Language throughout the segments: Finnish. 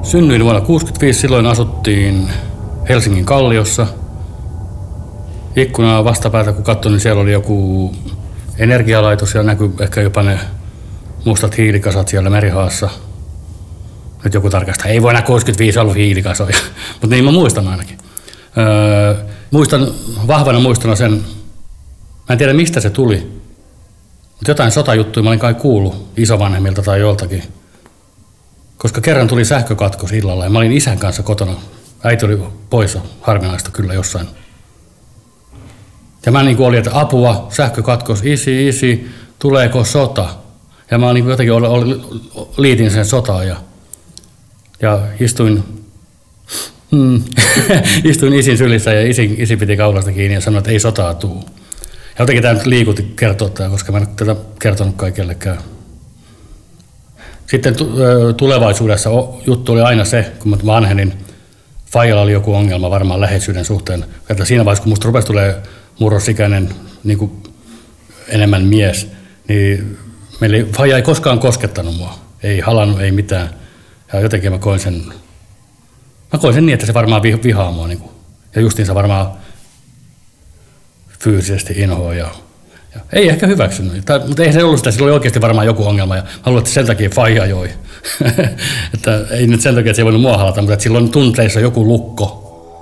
Synnyin vuonna 1965, silloin asuttiin Helsingin Kalliossa. Ikkunaa vastapäätä kun katsoin, niin siellä oli joku energialaitos ja näkyi ehkä jopa ne mustat hiilikasat siellä merihaassa. Nyt joku tarkastaa, ei voi enää 65 ollut hiilikasoja, mutta niin mä muistan ainakin. Muistan vahvana muistona sen, mä en tiedä mistä se tuli, mutta jotain sotajuttuja mä olin kai kuullut isovanhemmilta tai joltakin. Koska kerran tuli sähkökatkos illalla ja mä olin isän kanssa kotona. Äiti oli poissa, harvinaista kyllä jossain. Ja mä niin kuin olin, että apua, sähkökatkos, isi, tuleeko sota? Ja mä niin kuin jotenkin liitin sen sotaan ja istuin isin sylissä ja isi piti kaulasta kiinni ja sanoi, että ei sotaa tuu. Ja jotenkin tämä nyt liikutti kertoa tämä, koska mä en tätä kertonut kellekään. Sitten tulevaisuudessa juttu oli aina se, kun mä vanhenin, faijalla oli joku ongelma varmaan läheisyyden suhteen. Että siinä vaiheessa, kun musta rupesi tulee murrosikäinen niin kuin enemmän mies, niin faija ei koskaan koskettanut mua. Ei halannut, ei mitään. Ja jotenkin mä koin sen niin, että se varmaan vihaa mua. Niin kuin, ja justiinsa varmaan fyysisesti inhoa ja ei ehkä hyväksynyt. Mutta ei se ollut sitä, sillä oli oikeasti varmaan joku ongelma. Ja mä luulen, että sen takia faija joi. Että ei nyt sen takia, että se ei voinut mua halata, mutta että sillä on tunteissa joku lukko.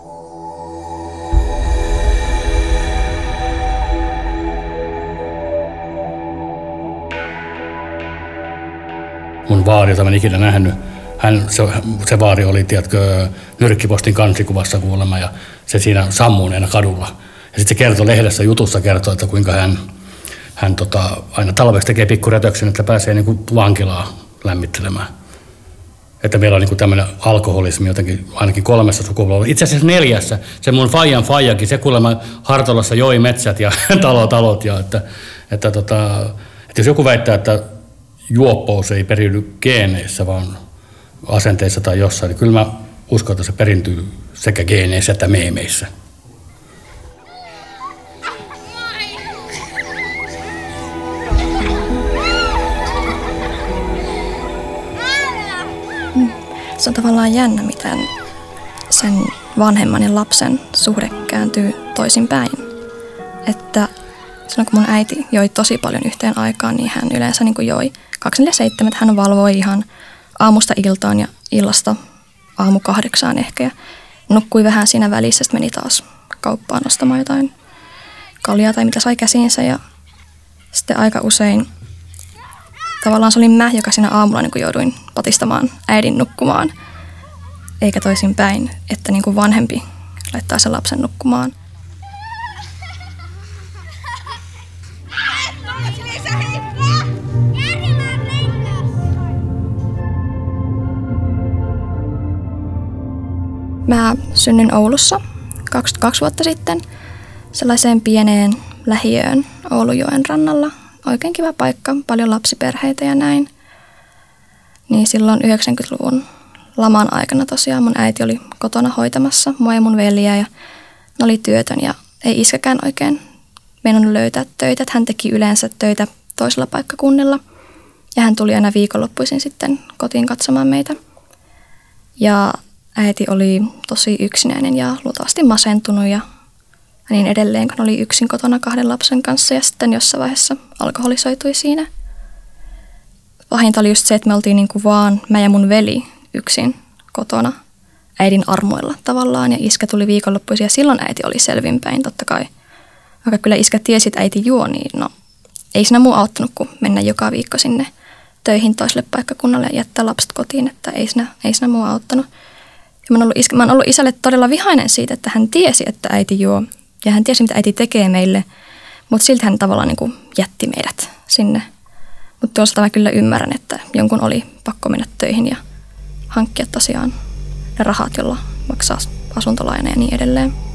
Mun vaari, jota mä en ikinä nähnyt, se vaari oli, tiedätkö, Nyrkkipostin kansikuvassa kuulemma ja se siinä sammuneena kadulla. Ja sitten se kertoi lehdessä jutussa, että kuinka hän aina talveksi tekee pikkurötöksen, että pääsee niin kuin vankilaa lämmittelemään. Että meillä on niin kuin tämmöinen alkoholismi jotenkin ainakin 3 sukupolvella. Itse asiassa 4. Se mun faijakin, se kuulemma Hartolassa joi metsät ja talot. Ja että jos joku väittää, että juoppous ei periydy geeneissä, vaan asenteissa tai jossain, niin kyllä mä uskon, että se perintyy sekä geeneissä että meemeissä. Se on tavallaan jännä, miten sen vanhemman ja lapsen suhde kääntyy toisinpäin. Että silloin kun mun äiti joi tosi paljon yhteen aikaan, niin hän yleensä niin kuin joi 24/7. Hän valvoi ihan aamusta iltaan ja illasta 7:00 ehkä. Ja nukkui vähän siinä välissä, sitten meni taas kauppaan ostamaan jotain kaljaa tai mitä sai käsiinsä. Ja sitten aika usein tavallaan se oli mä, joka siinä aamulla niin kuin jouduin patistamaan äidin nukkumaan. Eikä toisinpäin, että niin kuin vanhempi laittaa sen lapsen nukkumaan. Mä synnyin Oulussa 22 vuotta sitten sellaiseen pieneen lähiöön Oulujoen rannalla. Oikein kiva paikka, paljon lapsiperheitä ja näin. Niin silloin 90-luvun laman aikana tosiaan mun äiti oli kotona hoitamassa mua ja mun veliä ja ne oli työtön ja ei iskäkään oikein meinannut löytää töitä. Hän teki yleensä töitä toisella paikkakunnilla ja hän tuli aina viikonloppuisin sitten kotiin katsomaan meitä. Ja äiti oli tosi yksinäinen ja luultavasti masentunut ja niin edelleen, kun oli yksin kotona 2 lapsen kanssa ja sitten jossain vaiheessa alkoholisoitui siinä. Pahinta oli just se, että me oltiin niin kuin vaan mä ja mun veli yksin kotona äidin armoilla tavallaan ja iskä tuli viikonloppuisin ja silloin äiti oli selvinpäin totta kai. Vaikka kyllä iskä tiesi, että äiti juo, niin no ei siinä muu auttanut kuin mennä joka viikko sinne töihin toiselle paikkakunnalle ja jättää lapset kotiin, että ei siinä muu auttanut. Ja mä oon ollut isälle todella vihainen siitä, että hän tiesi, että äiti juo ja hän tiesi, mitä äiti tekee meille, mutta silti hän tavallaan niin kuin jätti meidät sinne. Mutta tuosta mä kyllä ymmärrän, että jonkun oli pakko mennä töihin ja hankkia tosiaan ne rahat, jolla maksaa asuntolaina ja niin edelleen.